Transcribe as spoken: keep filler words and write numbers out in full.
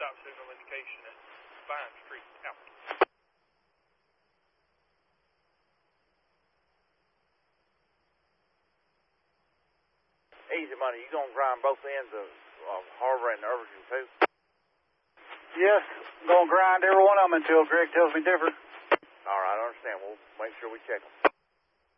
stop signal indication at Vine Street, out. Easy money. You gonna grind both ends of uh, Harbor and Irvington too? Yes, gonna grind every one of them until Greg tells me different. All right, I understand. We'll make sure we check them.